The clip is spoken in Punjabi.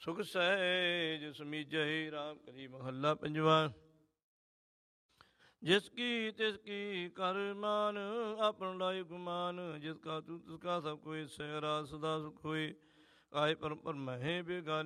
ਸੁਖ ਸਹਿਜ ਸਮੀਜਹਿ ਰਾਮ ਕਰੀ ਮਹੱਲਾ ਪੰਜਵਾ। ਜਿਸ ਕੀ ਤਿਸ ਕੀ ਕਰ ਮਾਨ, ਆਪਨ ਲਾਇ ਗੁਮਾਨ। ਜਿਸ ਕਾ ਤੂ ਤਿਸ ਕਾ ਸਭ ਕੋਈ, ਸਹਿ ਰਾਜ ਸਦਾ ਸੁਖ ਹੋਏ। ਆਏ ਪਰਮ ਪਰਮਹਿ ਬੇਗਾਨੇ,